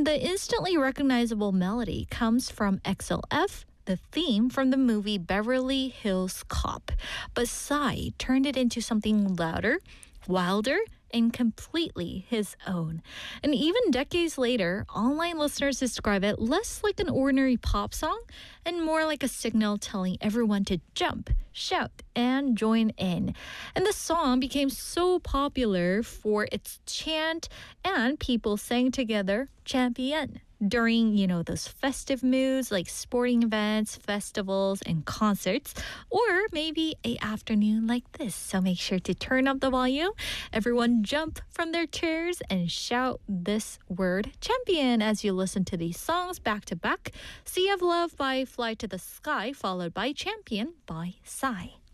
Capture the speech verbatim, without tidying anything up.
the instantly recognizable melody comes from X L F, the theme from the movie Beverly Hills Cop. But Psy turned it into something louder, wilder, and completely his own. And even decades later, online listeners describe it less like an ordinary pop song and more like a signal telling everyone to jump, shout, and join in. And the song became so popular for its chant, and people sang together, Champion, during, you know, those festive moods like sporting events, festivals, and concerts, or maybe a afternoon like this. So make sure to turn up the volume. Everyone jump from their chairs and shout this word, champion, as you listen to these songs back to back. Sea of Love by Fly to the Sky, followed by Champion by Psy.